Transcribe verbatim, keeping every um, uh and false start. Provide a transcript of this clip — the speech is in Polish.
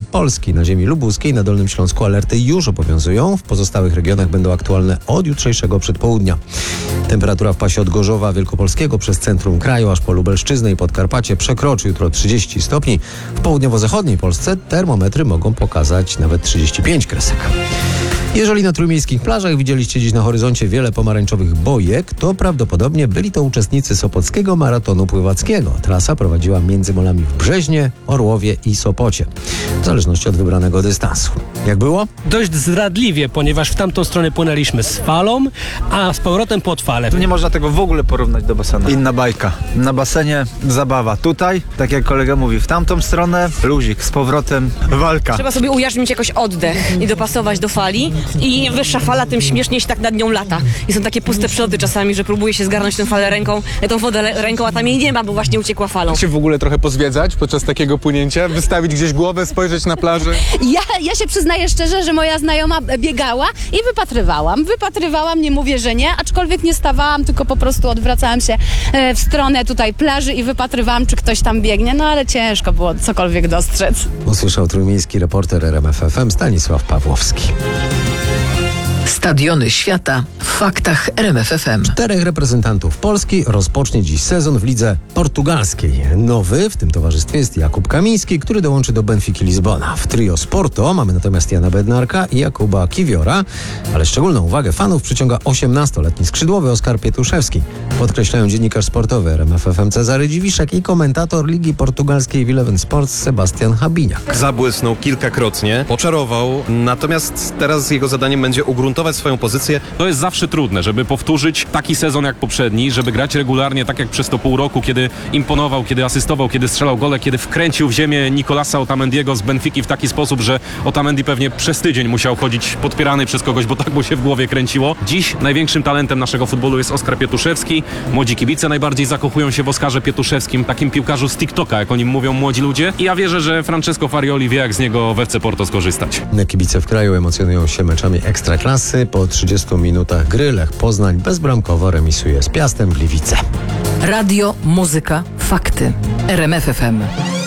Polski. Na ziemi lubuskiej, na Dolnym Śląsku alerty już obowiązują. W pozostałych regionach będą aktualne od jutrzejszego przedpołudnia. Temperatura w pasie od Gorzowa Wielkopolskiego przez centrum kraju aż po Lubelszczyznę i Podkarpacie przekroczy jutro trzydzieści stopni. W południowo-zachodniej Polsce termometry mogą pokazać nawet trzydzieści pięć kresek. Jeżeli na trójmiejskich plażach widzieliście dziś na horyzoncie wiele pomarańczowych bojek, to prawdopodobnie byli to uczestnicy Sopockiego Maratonu Pływackiego. Trasa prowadziła między molami w Brzeźnie, Orłowie i Sopocie, w zależności od wybranego dystansu. Jak było? Dość zdradliwie, ponieważ w tamtą stronę płynęliśmy z falą, a z powrotem pod falę. Tu nie można tego w ogóle porównać do basenu. Inna bajka. Na basenie zabawa. Tutaj, tak jak kolega mówi, w tamtą stronę luzik, z powrotem walka. Trzeba sobie ujarzmić jakoś oddech i dopasować do fali. I im wyższa fala, tym śmieszniej się tak nad nią lata. I są takie puste przody czasami, że próbuje się zgarnąć tę falę ręką, tą wodę le- ręką, a tam jej nie ma, bo właśnie uciekła falą. Się w ogóle trochę pozwiedzać podczas takiego płynięcia, wystawić gdzieś głowę, spojrzeć na plażę. Ja, ja się przyznaję szczerze, że moja znajoma biegała i wypatrywałam. Wypatrywałam, nie mówię, że nie, aczkolwiek nie stawałam, tylko po prostu odwracałam się e, w stronę tutaj plaży i wypatrywałam, czy ktoś tam biegnie, no ale ciężko było cokolwiek dostrzec. Usłyszał trójmiejski reporter R M F F M Stanisław Pawłowski. Stadiony świata w faktach R M F F M. Czterech reprezentantów Polski rozpocznie dziś sezon w lidze portugalskiej. Nowy w tym towarzystwie jest Jakub Kamiński, który dołączy do Benfiki Lizbona. W trio Sporto mamy natomiast Jana Bednarka i Jakuba Kiwiora, ale szczególną uwagę fanów przyciąga osiemnastoletni skrzydłowy Oskar Pietuszewski. Podkreślają dziennikarz sportowy R M F F M Cezary Dziwiszek i komentator Ligi Portugalskiej w Eleven Sports Sebastian Habiniak. Zabłysnął kilkakrotnie, oczarował, natomiast teraz jego zadaniem będzie ugruntować swoją pozycję. To jest zawsze trudne, żeby powtórzyć taki sezon jak poprzedni, żeby grać regularnie tak jak przez to pół roku, kiedy imponował, kiedy asystował, kiedy strzelał gole, kiedy wkręcił w ziemię Nicolasa Otamendiego z Benfiki w taki sposób, że Otamendi pewnie przez tydzień musiał chodzić podpierany przez kogoś, bo tak mu się w głowie kręciło. Dziś największym talentem naszego futbolu jest Oskar Pietuszewski. Młodzi kibice najbardziej zakochują się w Oskarze Pietuszewskim, takim piłkarzu z TikToka, jak o nim mówią młodzi ludzie. I ja wierzę, że Francesco Farioli wie, jak z niego w F C Porto skorzystać. Kibice w kraju emocjonują się meczami Ekstraklasy. Po trzydziestu minutach gry Lech Poznań bezbramkowo remisuje z Piastem Gliwice. Radio, muzyka, fakty. R M F F M.